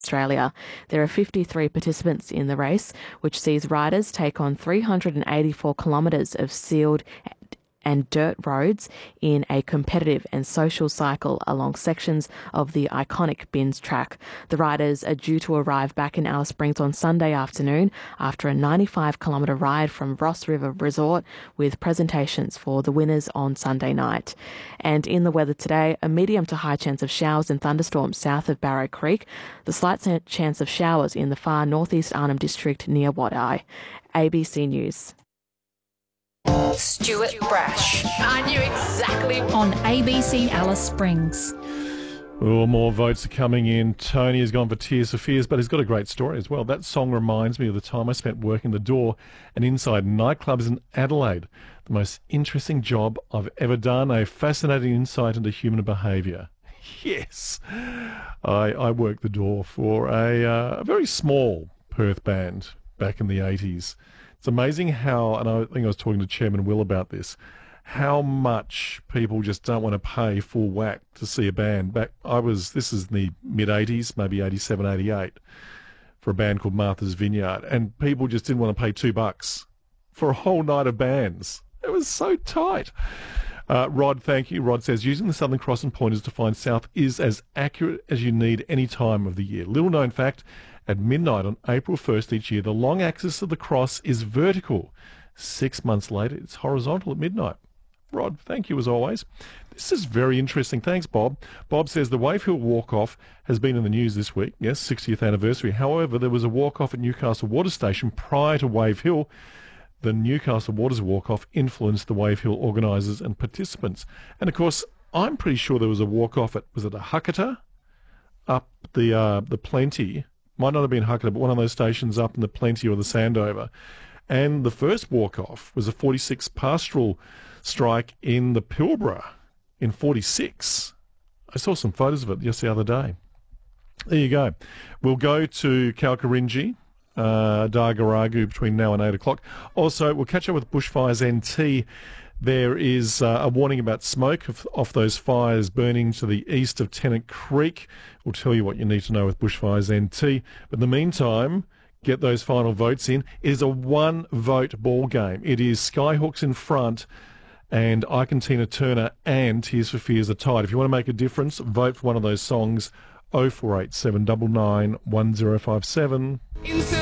Australia. There are 53 participants in the race, which sees riders take on 384 kilometres of sealed and dirt roads in a competitive and social cycle along sections of the iconic Binns track. The riders are due to arrive back in Alice Springs on Sunday afternoon after a 95-kilometre ride from Ross River Resort, with presentations for the winners on Sunday night. And in the weather today, a medium to high chance of showers and thunderstorms south of Barrow Creek. The slight chance of showers in the far northeast Arnhem District near Wat Eye. ABC News. Stuart Brash. I knew exactly. On ABC Alice Springs. Oh, more votes are coming in. Tony has gone for Tears for Fears, but he's got a great story as well. That song reminds me of the time I spent working the door and inside nightclubs in Adelaide. The most interesting job I've ever done. A fascinating insight into human behaviour. Yes. I worked the door for a very small Perth band back in the 80s. It's amazing how, and I think I was talking to Chairman Will about this, how much people just don't want to pay full whack to see a band. This is the mid-80s, maybe 87, 88, for a band called Martha's Vineyard, and people just didn't want to pay $2 for a whole night of bands. It was so tight. Rod, thank you. Rod says, using the Southern Cross and pointers to find south is as accurate as you need any time of the year. Little known fact, at midnight on April 1st each year, the long axis of the cross is vertical. 6 months later, it's horizontal at midnight. Rod, thank you as always. This is very interesting. Thanks, Bob. Bob says the Wave Hill walk-off has been in the news this week. Yes, 60th anniversary. However, there was a walk-off at Newcastle Water Station prior to Wave Hill. The Newcastle Waters walk-off influenced the Wave Hill organisers and participants. And, of course, I'm pretty sure there was a walk-off at, was it a Huckata? Up the Plenty. Might not have been Huckata, but one of those stations up in the Plenty or the Sandover. And the first walk-off was a 46 pastoral strike in the Pilbara in 46. I saw some photos of it just the other day. There you go. We'll go to Kalkarinji, Dargaragu between now and 8 o'clock. Also, we'll catch up with Bushfires NT. There is a warning about smoke off those fires burning to the east of Tennant Creek. We'll tell you what you need to know with Bushfires NT. But in the meantime, get those final votes in. It is a one-vote ball game. It is Skyhawks in front and Ike and Tina Turner and Tears for Fears are tied. If you want to make a difference, vote for one of those songs. 0487 99 1057.